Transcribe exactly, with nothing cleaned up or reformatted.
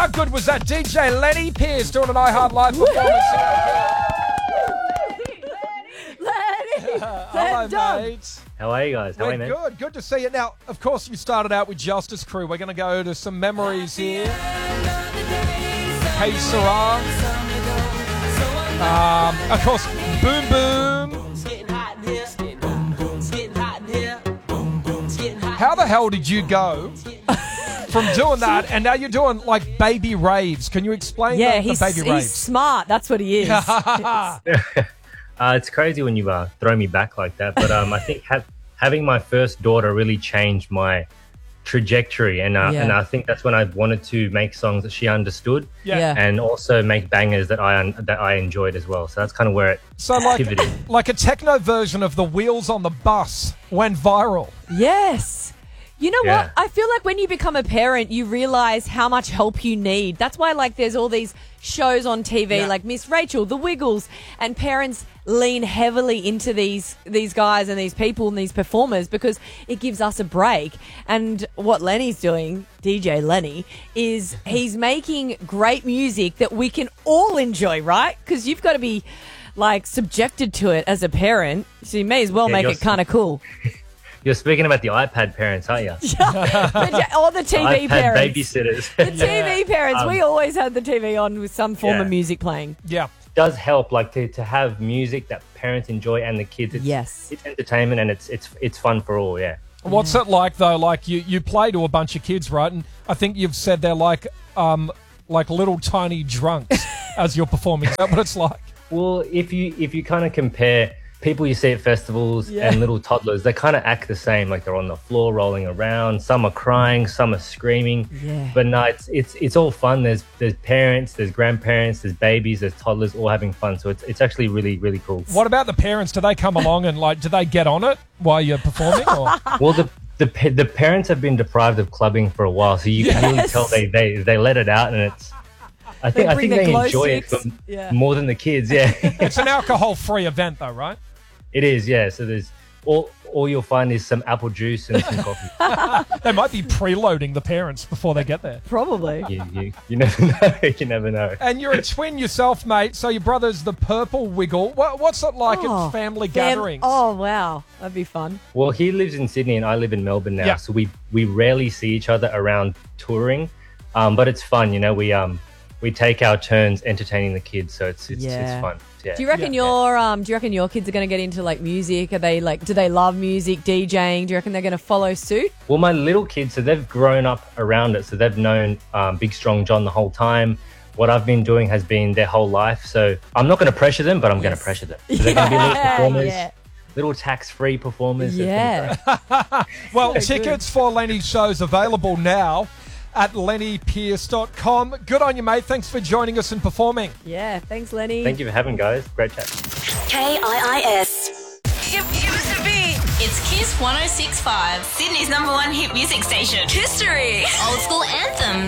good was that? D J Lenny Pierce doing an iHeart Live performance. Lenny! Hello, mate. How are you guys? How are We're you, man? good. Good to see you. Now, of course, you started out with Justice Crew. We're going to go to some memories here. Hey, Sarah. Um, of course, Boom Boom. How the hell did you go from doing that and now you're doing like baby raves? Can you explain Yeah, the, he's, the baby he's raves? smart. That's what he is. Uh, it's crazy when you uh, throw me back like that, but um, I think ha- having my first daughter really changed my trajectory, and uh, Yeah. and I think that's when I wanted to make songs that she understood, Yeah. Yeah. and also make bangers that I un- that I enjoyed as well. So that's kind of where it So like, pivoted. like a techno version of the Wheels on the Bus went viral. Yes. You know Yeah. what? I feel like when you become a parent, you realize how much help you need. That's why, like, there's all these shows on T V, Yeah. like Miss Rachel, The Wiggles, and parents lean heavily into these these guys and these people and these performers because it gives us a break. And what Lenny's doing, D J Lenny, is he's making great music that we can all enjoy, right? Because you've got to be, like, subjected to it as a parent, so you may as well Yeah, make you're it kind of cool. You're speaking about the iPad parents, aren't you? All the T V iPad parents. babysitters. The T V parents. Um, we always had the T V on with some form Yeah. of music playing. Yeah. does help, like to, to have music that parents enjoy and the kids. It's, Yes. it's entertainment and it's it's it's fun for all. Yeah. What's it like though? Like you, you play to a bunch of kids, right? And I think you've said they're like um like little tiny drunks as you're performing. Is that what it's like? Well, if you if you kind of compare people you see at festivals Yeah. and little toddlers, they kind of act the same. Like they're on the floor rolling around. Some are crying, some are screaming. Yeah. But no, it's it's it's all fun. There's there's parents, there's grandparents, there's babies, there's toddlers, all having fun. So it's it's actually really really cool. What about the parents? Do they come along and like do they get on it while you're performing? Or? Well, the the pa- the parents have been deprived of clubbing for a while, so you can really Yes. tell they, they they let it out, and it's. I think I bring think their they glow enjoy it sticks. but Yeah. more than the kids. Yeah, It's an alcohol-free event though, right? it is. Yeah, so there's all all you'll find is some apple juice and some coffee. They might be preloading the parents before they get there. Probably. you, you you never know. You never know. And you're a twin yourself, mate. So your brother's the Purple Wiggle. What, what's it like Oh, at family Fam- gatherings? Oh, wow. That'd be fun. Well, he lives in Sydney and I live in Melbourne now, Yeah. so we we rarely see each other around touring, um, but it's fun. You know, we um we take our turns entertaining the kids, so it's it's, Yeah. it's fun. Yeah. Do you reckon Yeah. your um? Do you reckon your kids are going to get into like music? Are they like? Do they love music, DJing? Do you reckon they're going to follow suit? Well, my little kids, so they've grown up around it. So they've known um, Big Strong John the whole time. What I've been doing has been their whole life. So I'm not going to pressure them, but I'm going Yes. to pressure them. So they're going to be little Yeah, performers, yeah. little tax-free performers. It's gonna be Yeah. great. Well, So good. tickets for Lenny's shows available now at lenny pierce dot com. Good on you, mate. Thanks for joining us and performing. Yeah. Thanks, Lenny. Thank you for having, guys. Great chat. K I I S. Give, give us a beat. It's Kiss one oh six point five, Sydney's number one hit music station. History. Old school anthems.